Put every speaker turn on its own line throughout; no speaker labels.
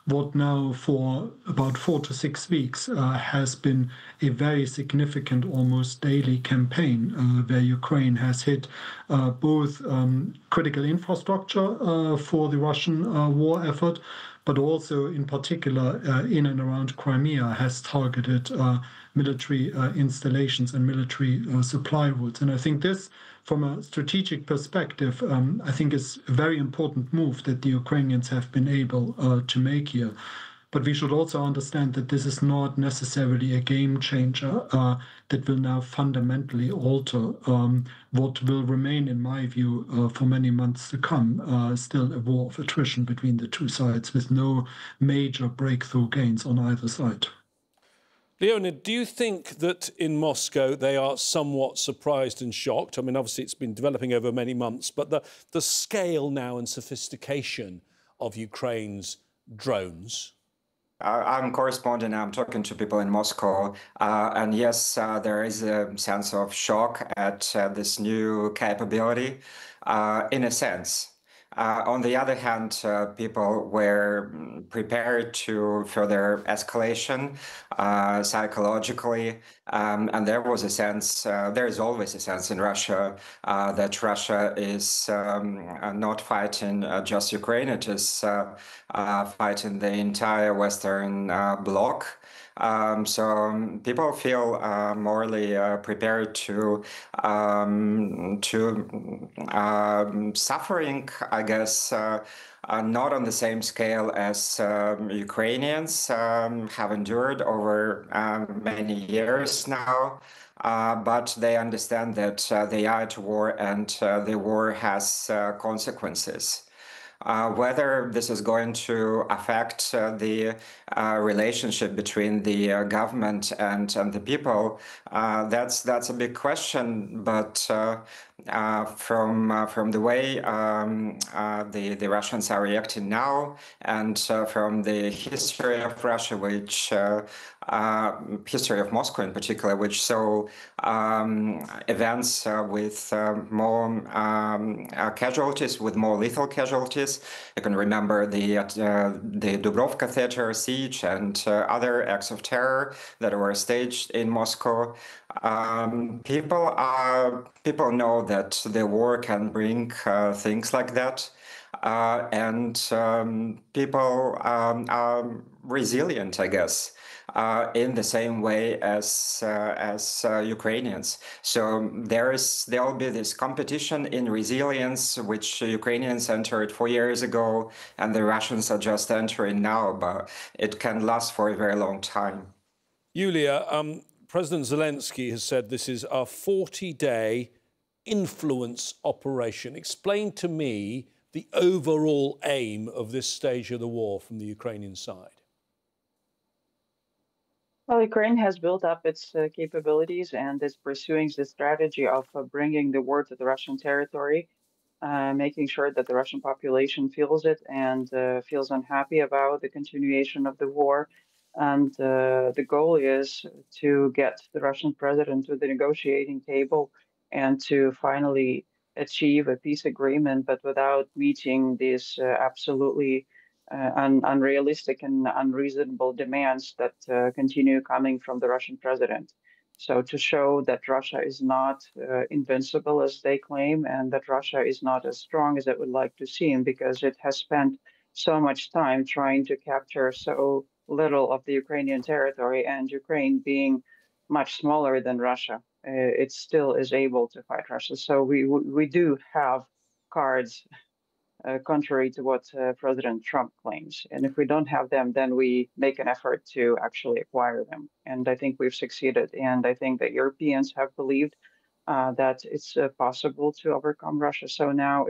what now for about 4 to 6 weeks has been a very significant, almost daily campaign where Ukraine has hit both critical infrastructure for the Russian war effort, but also in particular in and around Crimea has targeted military installations and military supply routes. And I think this, from a strategic perspective, I think is a very important move that the Ukrainians have been able to make here. But we should also understand that this is not necessarily a game changer that will now fundamentally alter what will remain, in my view, for many months to come, still a war of attrition between the two sides with no major breakthrough gains on either side.
Leonid, do you think that in Moscow they are somewhat surprised and shocked? I mean, obviously it's been developing over many months, but the scale now and sophistication of Ukraine's drones?
I'm correspondent. I'm talking to people in Moscow, and yes, there is a sense of shock at this new capability, in a sense. On the other hand, people were prepared to further escalation psychologically, and there was a sense, there is always a sense in Russia that Russia is not fighting just Ukraine, it is fighting the entire Western bloc. So people feel morally prepared to suffering, I guess, not on the same scale as Ukrainians have endured over many years now. But they understand that they are at war and the war has consequences. Whether this is going to affect the relationship between the government and the people, that's a big question. But from the way the Russians are reacting now, and from the history of Russia, which history of Moscow in particular, which saw events with more casualties, with more lethal casualties. You can remember the Dubrovka theater siege and other acts of terror that were staged in Moscow. People know that the war can bring things like that, and people are resilient, I guess. In the same way as Ukrainians. So there will be this competition in resilience, which Ukrainians entered 4 years ago, and the Russians are just entering now, but it can last for a very long time.
Yulia, President Zelensky has said this is a 40-day influence operation. Explain to me the overall aim of this stage of the war from the Ukrainian side.
Well, Ukraine has built up its capabilities and is pursuing the strategy of bringing the war to the Russian territory, making sure that the Russian population feels it and feels unhappy about the continuation of the war. And the goal is to get the Russian president to the negotiating table and to finally achieve a peace agreement, but without meeting these absolutely unrealistic and unreasonable demands that continue coming from the Russian president. So to show that Russia is not invincible as they claim, and that Russia is not as strong as it would like to seem, because it has spent so much time trying to capture so little of the Ukrainian territory, and Ukraine being much smaller than Russia, it still is able to fight Russia. So we do have cards contrary to what President Trump claims. And if we don't have them, then we make an effort to actually acquire them. And I think we've succeeded. And I think that Europeans have believed that it's possible to overcome Russia. So now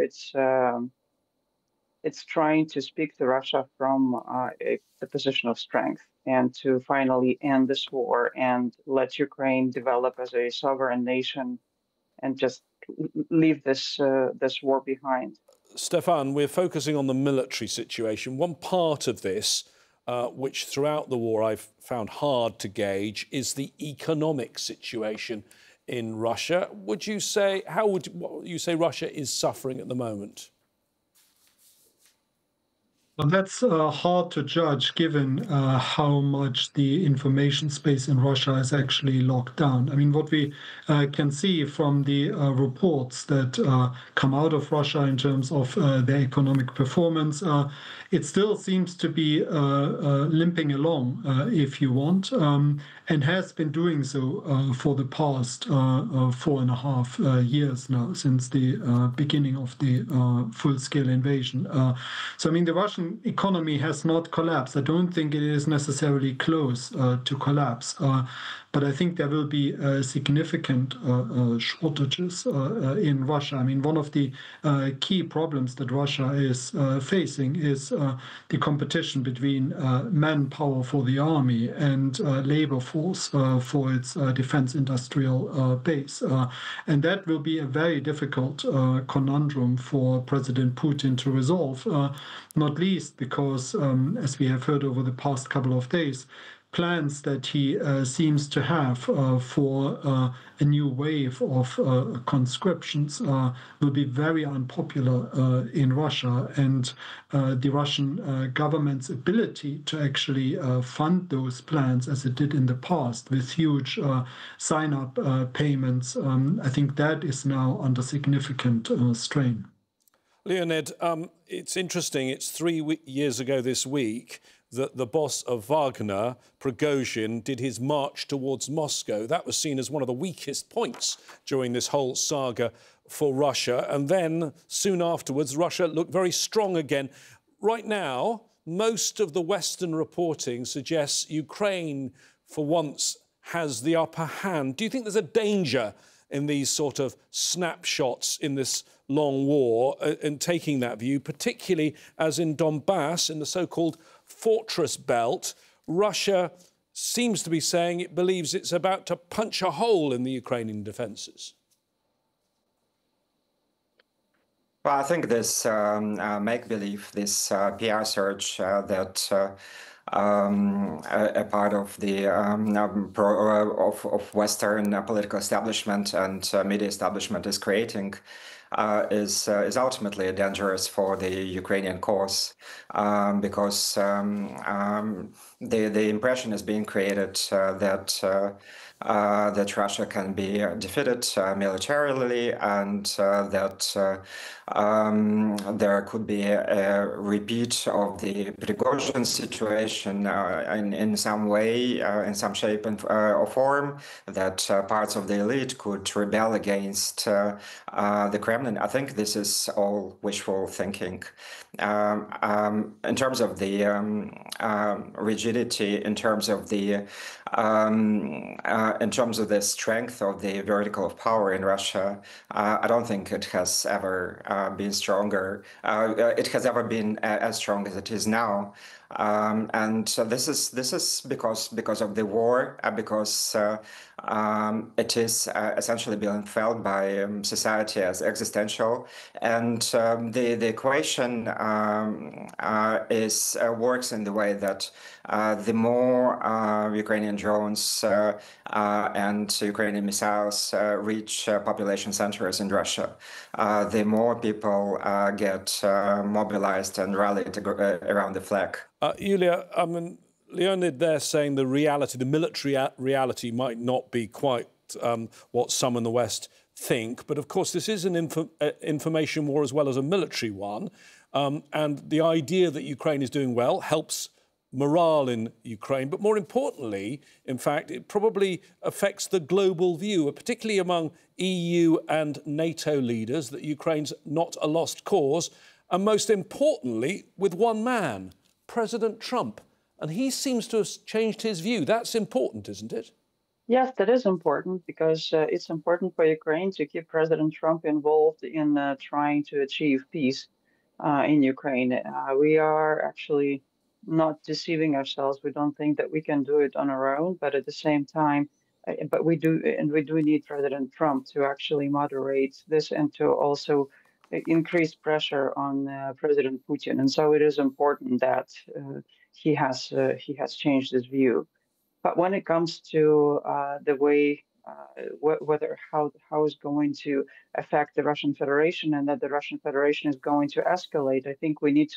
it's trying to speak to Russia from a position of strength and to finally end this war and let Ukraine develop as a sovereign nation and just leave this war behind.
Stefan, we're focusing on the military situation. One part of this, which throughout the war I've found hard to gauge, is the economic situation in Russia. Would you say, how would you say Russia is suffering at the moment?
Well, that's hard to judge given how much the information space in Russia is actually locked down. I mean, what we can see from the reports that come out of Russia in terms of their economic performance, it still seems to be limping along, if you want, and has been doing so for the past 4.5 years now, since the beginning of the full-scale invasion. So, I mean, the Russian economy has not collapsed. I don't think it is necessarily close to collapse, but I think there will be significant shortages in Russia. I mean, one of the key problems that Russia is facing is the competition between manpower for the army and labor force for its defense industrial base. And that will be a very difficult conundrum for President Putin to resolve, not least because, as we have heard over the past couple of days, plans that he seems to have for a new wave of conscriptions will be very unpopular in Russia. And the Russian government's ability to actually fund those plans, as it did in the past, with huge sign-up payments, I think that is now under significant strain.
Leonid, it's interesting. It's 3 years ago this week that the boss of Wagner, Prigozhin, did his march towards Moscow. That was seen as one of the weakest points during this whole saga for Russia. And then, soon afterwards, Russia looked very strong again. Right now, most of the Western reporting suggests Ukraine, for once, has the upper hand. Do you think there's a danger in these sort of snapshots in this long war and taking that view, particularly as in Donbass, in the so-called fortress belt, Russia seems to be saying it believes it's about to punch a hole in the Ukrainian defences?
Well, I think this make-believe, this PR search that a part of the of Western political establishment and media establishment is creating is ultimately dangerous for the Ukrainian cause, because the impression is being created that that Russia can be defeated militarily, and that there could be a repeat of the Prigozhin situation in some way, in some shape or form, that parts of the elite could rebel against the Kremlin. I think this is all wishful thinking. In terms of the rigidity, in terms of the strength of the vertical of power in Russia, I don't think it has ever been stronger. It has ever been as strong as it is now. And so this is because of the war, because it is essentially being felt by society as existential, and the equation works in the way that the more Ukrainian drones and Ukrainian missiles reach population centers in Russia, the more people get mobilized and rallied around the flag.
Yulia, I mean, Leonid there saying the reality, the military reality might not be quite what some in the West think. But of course, this is an information war as well as a military one. And the idea that Ukraine is doing well helps morale in Ukraine. But more importantly, in fact, it probably affects the global view, particularly among EU and NATO leaders, that Ukraine's not a lost cause. And most importantly, with one man, President Trump. And he seems to have changed his view. That's important, isn't it?
Yes, that is important, because it's important for Ukraine to keep President Trump involved in trying to achieve peace in Ukraine. We are actually not deceiving ourselves. We don't think that we can do it on our own, but at the same time, but we do need President Trump to actually moderate this and to also increase pressure on President Putin. And so it is important that he has changed his view. But when it comes to the way how is going to affect the Russian Federation, and that the Russian Federation is going to escalate, I think we need to